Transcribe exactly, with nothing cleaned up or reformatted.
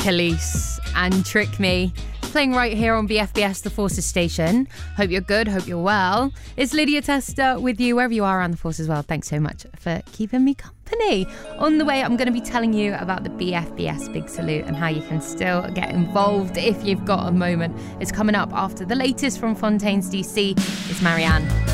Khalees and Trick Me. Playing right here on B F B S, the Forces station. Hope you're good, hope you're well. It's Lydia Tester with you wherever you are around the Force as well. Thanks so much for keeping me company. On the way, I'm going to be telling you about the B F B S Big Salute and how you can still get involved if you've got a moment. It's coming up after the latest from Fontaines D C. It's Marianne.